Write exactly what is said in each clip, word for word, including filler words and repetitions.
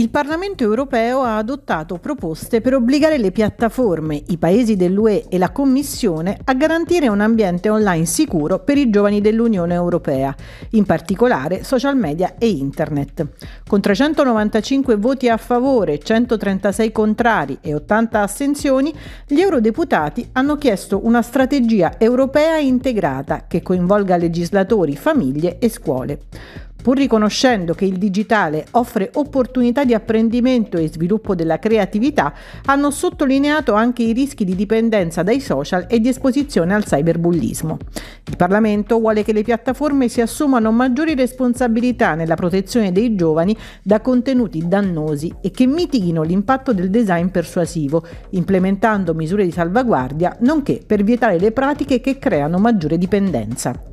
Il Parlamento europeo ha adottato proposte per obbligare le piattaforme, i paesi dell'U E e la Commissione a garantire un ambiente online sicuro per i giovani dell'Unione Europea, in particolare social media e internet. Con trecentonovantacinque voti a favore, centotrentasei contrari e ottanta astensioni, gli eurodeputati hanno chiesto una strategia europea integrata che coinvolga legislatori, famiglie e scuole. Pur riconoscendo che il digitale offre opportunità di apprendimento e sviluppo della creatività, hanno sottolineato anche i rischi di dipendenza dai social e di esposizione al cyberbullismo. Il Parlamento vuole che le piattaforme si assumano maggiori responsabilità nella protezione dei giovani da contenuti dannosi e che mitighino l'impatto del design persuasivo, implementando misure di salvaguardia, nonché per vietare le pratiche che creano maggiore dipendenza.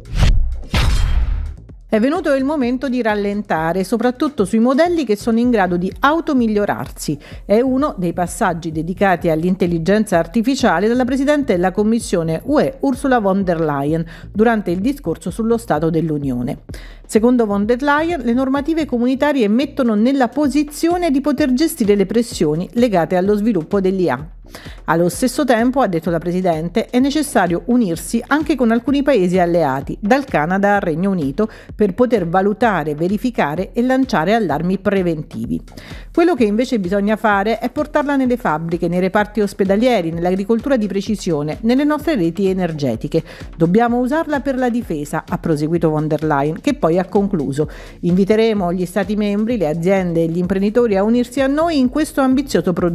È venuto il momento di rallentare, soprattutto sui modelli che sono in grado di automigliorarsi. È uno dei passaggi dedicati all'intelligenza artificiale dalla Presidente della Commissione U E Ursula von der Leyen durante il discorso sullo Stato dell'Unione. Secondo von der Leyen, le normative comunitarie mettono nella posizione di poter gestire le pressioni legate allo sviluppo dell'I A. Allo stesso tempo, ha detto la Presidente, è necessario unirsi anche con alcuni paesi alleati, dal Canada al Regno Unito, per poter valutare, verificare e lanciare allarmi preventivi. Quello che invece bisogna fare è portarla nelle fabbriche, nei reparti ospedalieri, nell'agricoltura di precisione, nelle nostre reti energetiche. Dobbiamo usarla per la difesa, ha proseguito von der Leyen, che poi ha concluso. Inviteremo gli Stati membri, le aziende e gli imprenditori a unirsi a noi in questo ambizioso progetto.